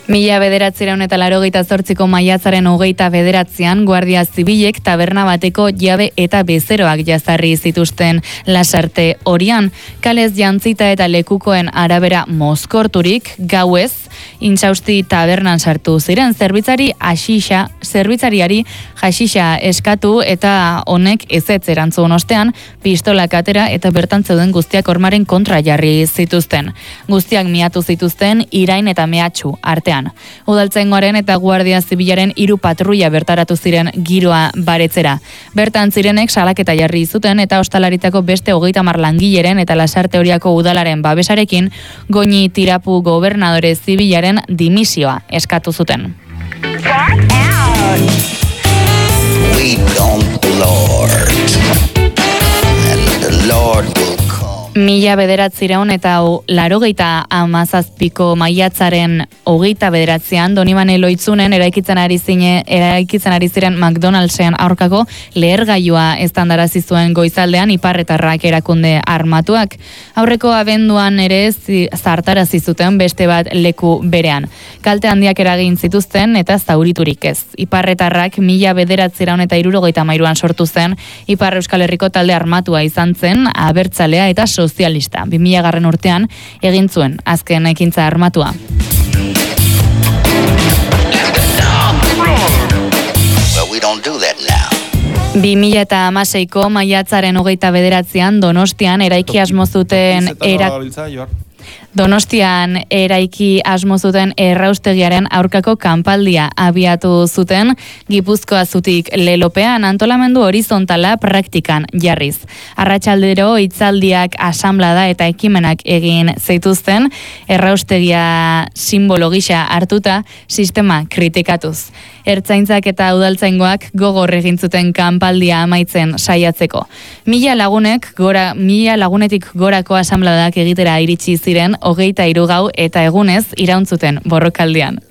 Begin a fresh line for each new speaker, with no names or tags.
1988ko maiatzaren 29an Guardia Zibilek taberna bateko jabe eta bezeroak jazarri zituzten Lasarte horian. Kalez jantzita eta lekukoen arabera mozkorturik, gauez, intsausti tabernan sartu ziren. Zerbitzariari haxixa eskatu eta honek ezetz erantzun ostean, pistolak atera eta bertan zeuden guztiak hormaren kontra jarri zituzten. Guztiak miatu zituzten Irain eta Mehatxu artean. Udaltzaingoaren eta Guardia Zibilaren 3 patruila bertaratu ziren giroa baretzera. Bertan zirenek salaketa jarri zuten eta ostalaritako beste 30 langileren eta Lasarte horiako udalaren babesarekin Goñi Tirapu gobernadore zibilaren dimisioa eskatu zuten.
We don't Lord, and the Lord will come.
1987ko maiatzaren 29an Donibane Loitzunen eraikitzen ari ziren McDonald'sen aurkako lehergailua eztandarazi zuen goizaldean iparretarrak erakunde armatuak. Aurreko abenduan ere zartarazi zuten beste bat leku berean. Kalte handiak eragin zituzten eta zauriturik ez. Iparretarrak 1973an sortu zen Ipar Euskal Herriko talde armatua izan zen, abertzalea eta sozialista. 2000 urtean egin zuen azken ekintza armatua.
But we don't do that now.
2016ko maiatzaren 29an Donostian eraiki asmo zuten erraustegiaren aurkako kanpaldia abiatu zuten Gipuzkoa zutik lelopean antolamendu horizontala praktikan jarriz. Arratsaldero hitzaldiak, asanblada eta ekimenak egin zituzten erraustegia simbolo gisa hartuta sistema kritikatuz. Ertzaintzak eta udaltzaingoak gogor egin zuten kanpaldia amaitzen saiatzeko. 1000 lagunetik gorako asanbladak egitera iritsi ziren 23 gau eta egunez iraun zuten borrokaldian.